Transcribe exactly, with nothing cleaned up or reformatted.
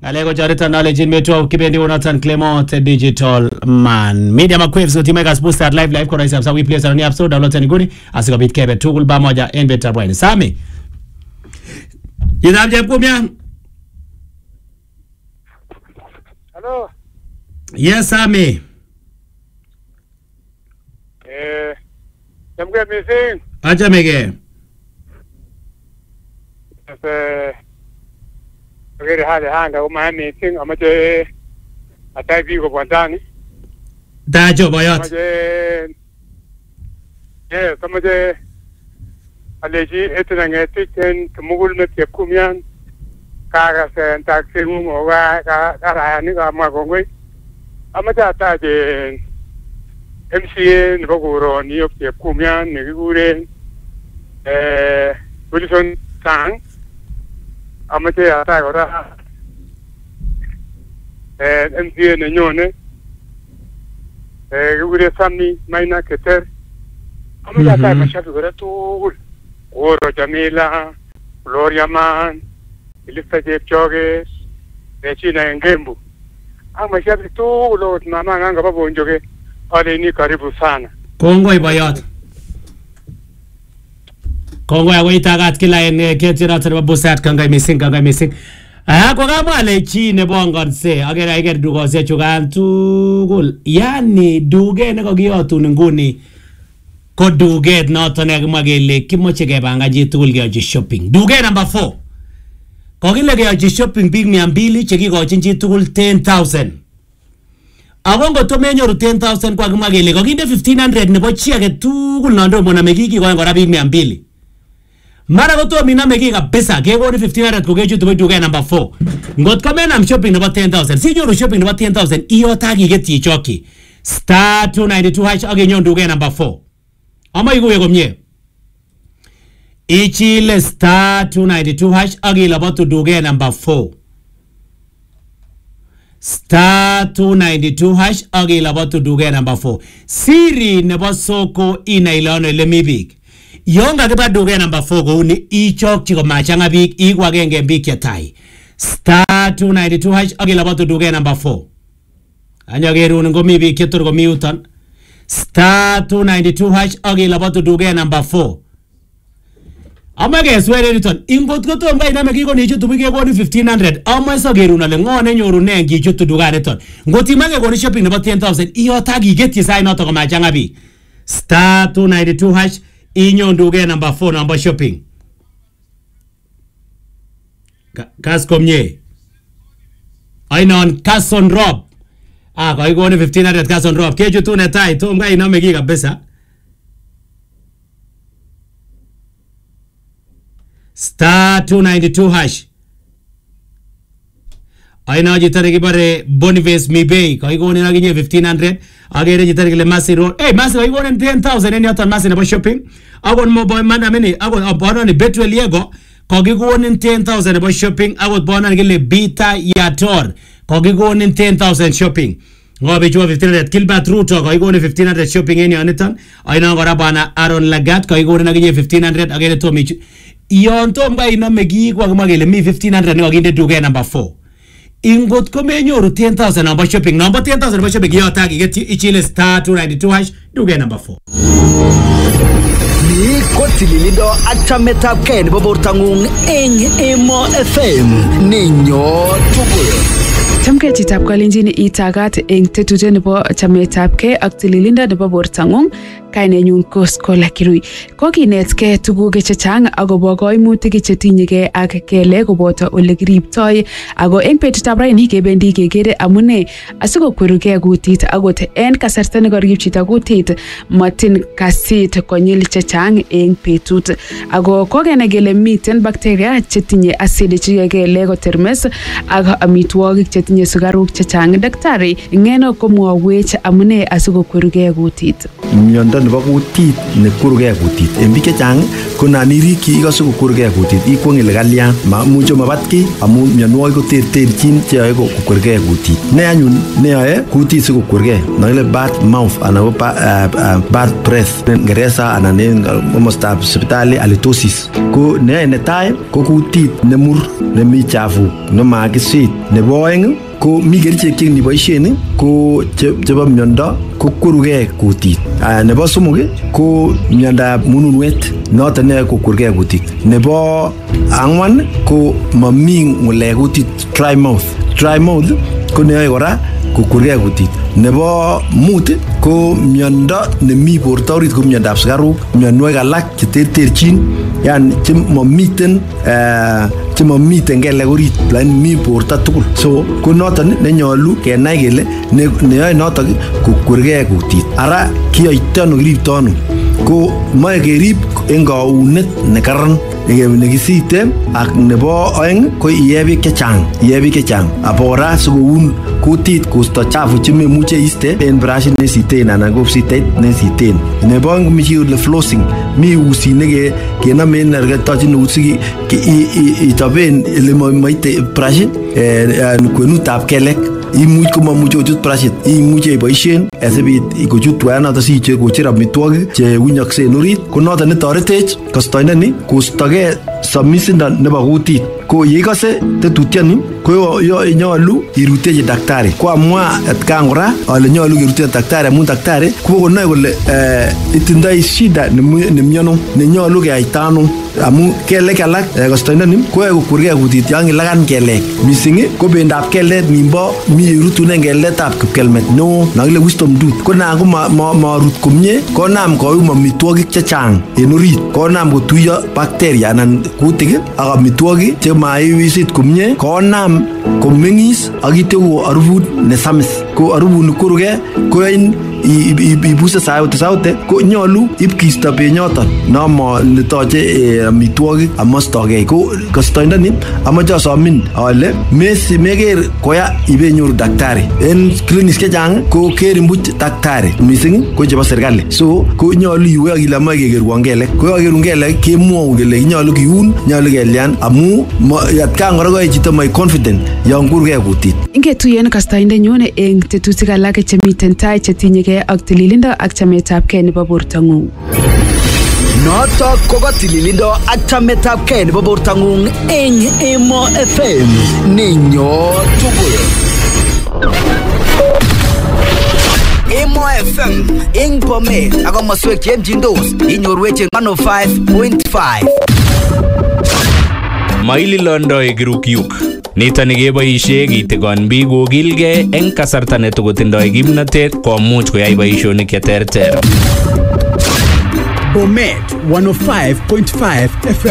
Alego jarita knowledge in metro kibendi Jonathan Clement digital man. Media Maquaves go timeka booster live live kwa raisa we play sana ni episode download ni guni asikobit kebe tugul ba moja en better brain. Sami. Yidamje kumya. Hello. Yes Sami. Eh, jamwe missing. Acha mege. Eh, ngere hali hanga uma missing amaje atai bi go bwandani. Dajo bayat. Amaje eh, kamaje aleji etunange tiken kumugul me kumyan kaga sen taxi mo ga ga ra ni ga ma gongwe. Amaje ataje M C A ni baguro ni yok kumyan ni gure eh Wilson Sang amache ata gora eh M C A ni nyone eh gure samni maina keter amache ata mashafi gora tu oro Jamila Gloria Man Ilista Jepchoge Rechina Ngembu amashafi tu lo mama nganga babonjoge ale ni karibu sana Kongoi bayat. Kongoi agoi tagat kila en ketira terba busat kangai missing kangai missing. Ah ko ga male chi ne bongon se agera iger dugo se chugan tugul. Yani duge ne ko giyotu nguni ko duge noto ne magele kimoche ke banga ji tugul ge shopping. Duge number four. Ko gile ge shopping big mia mbili cheki ko chinji tugul ten thousand. Agongo to menyoru ten thousand kwa gimagele ko kinde fifteen hundred nebo chi age tugul nando mona megiki ko ngora big mia mbili. Mara ko to mina megi kabisa ke ko fifteen hundred ko keju to duga number four. Ngot ko menam shopping nebo ten thousand. Si nyoru shopping nebo ten thousand iyo tagi geti choki. Star two ninety-two hash age nyon duga number four. Ama iguye komye. Ichile star two ninety-two hash age labatu duga number four. Star two ninety-two hash age labatu duga number four. Siri nebo soko ina ilano ile mibig. Yonga kiba duge number four go ni ichok chiko machanga big igwa genge big ya tai. Star two ninety-two hash agi labatu duge number four. Anya geru ngo mi big ketur go mi utan. Star two ninety-two hash agi labatu duge number four. Ama ge swere return ingot ko to ngai na megi ko ni chutu bige go ni fifteen hundred. Ama so geru na le ngone nyoru ne ngi chutu duga return. Ngoti mage go ni shopping number ten thousand. Iyo tagi get yesai no to go machanga big. Star two ninety-two hash inyo nduge number four number shopping. Kas komye. Ainon Kason Rob. Ah, kwa hiyo ni fifteen hundred Kason Rob. Keju tu netai tu mga ina megi kabisa. Star two ninety-two hash. Aina jitare kibare Boniface Mibay. Kwa hiyo ni naginye fifteen hundred. Agere jitare kile Masi Road. Eh, Masi kwa hiyo ni ten thousand eni hata Masi na shopping. Agon mo boy man ameni. Agon abono ni Betwell Yego. Kwa hiyo ni ten thousand na shopping. Agon bono ni kile Bita Yator. Kwa hiyo ni ten thousand shopping. Ngobe jua fifteen hundred Kilbat Ruto. Kwa hiyo ni fifteen hundred shopping eni anitan. Aina ngora bana Aaron Lagat. Kwa hiyo ni naginye fifteen hundred. Agere to michu. Iyonto mga ina megi kwa kumagile mi fifteen hundred ni waginde duge number four. Ingot ko menyoru ten thousand number shopping. Number ten thousand number shopping yo tagi get ichile star two ninety-two hash duge number four. Ni kotililido achametap ken bobortangung eng Emo F M ninyo tugul. Chamke chitap kalenjin itagat eng tetute nebo chametapke ak tililinda nebo bortangung kainenyun ko Skola Kirui. Kokinetke tuguk chechang akobo koimutik chetinyeke ak kele koboto ole kiriptoi ako eng betutab raini kebendi kekere amune asikokweruke kutit akot en kasarta nekarib chito kutit matin kasit konyil chechang eng betut. Ako kokenai kele miten bacteria chetinye acid chekele kotermes ak amitwogik chetinye tinye sukaruk chechang. Daktari, ngeno komwawech amune asikokwerugei kutit. Miondo nebo kutit nekwerugei kutit en biik chechang ko nan irikyi ikose kokwerugei kutit ikwong ile kalyan mamuche mabat kiy amun mionwogik koterterchin cheyoe kokwerugei kutit. Ne anyun neyoe kutit sikokwerugei nokile bad mouth anan ko bad breath en Ingereza anan en komostab sipitali halitosis. Ko neyoe netai ko kutit nemur nemi chafu nemakisweet. Nebo oeng ko mi kerichek che niboisien ko chebo miondo ko kwerugei kutit. Nebo somok ko miondab mununwet noton neyoe kokwerugei kutit. Nebo ang'wan ko mami ng'ulek kutit, dry mouth. Dry mouth ko neyoe kora kokwerugei kutit. Nebo mut ko miondo nemi borto orit ko miondab sukaruk, mionwogik alak cheterterchin yani chemomiten chemomiten kelek orit lakini mi borto tugul. So ko noton nenyolu kenai kele neyoe notok kokwerugei kutit. Ara kiyoito ano kiripto ano ko moe kerib en kaunet nekaran nekisite ak nebo oeng ko iye beek chechang iye beek chechang abora sikoun kutit kosto chafu chememuche iste en brashit nesiten anan ko sitet nesiten. Nebo oeng komichi ole flossing mi usit neke kenamen neketochin usit ichoben ele moite brush kwenutab kelek imuch komamuche kochut brashit imuche iboisien asibit kochut tuanoto siche kocher amitwogik che winyokse en orit ko noton netoretech kostoindoni kostogei samisindo nebo kutit. Ko yeikose tetutioni ko nyolu irutechi daktari. Ko amwa atkan kora ale nyolu kerutechi daktari amun daktari kokonoe kole itindoi shida nemiono nenyolu keyaita ano amun kelek alak kostoindoni koyoe kokwerugei kutit yon kilakan kelek missing ko bendab kelek nimbo mi rutunen keletab kipkelmet neo nakile wisdom tooth ko nan ko marut komie konam koyum amitwogik chechang en orit konam kotuiyo bacteria anan kutik ak amitwogik chemaiwisit komie konam komeng'is ak ityo ko arufut nesamis. Ko arufut nekwerugei koyoin ibuse saute saute ko nyolu ibkisto benyoton nomo netoche amitwogik amostogei. Ko kostoindoni amoche asomin ale mesi meker koya ibenyoru daktari en clinics chechang ko kerin buch daktari missing ko chebo serikali. So ko nyolu iwe ak ile moe kekerwon kelek ko yokerun kelek kemwou kele nyolu kiun nyolu kelyan amu atkan kora koyoe chito moi confident yon kwerugei kutit. Ingetuyen kastoindenyun eng tetutik alak chemiten tai chetinyegei ak tililindo ak chametabgei nebo bortong'ung. Notok ko tililindo ak chametabgei nebo bortong'ung eng Emo F M ninyo tugul. Emo F M ing Bomet ak komoswek chemchindos inyorwech eng one oh five point five. Maililondoi kirukyuk. Nitoni keboishe kitigon biik kokilgei eng kasarta netokotindoi kimnatet komuch koyai boishonik cheterter. Bomet one oh five point five F M.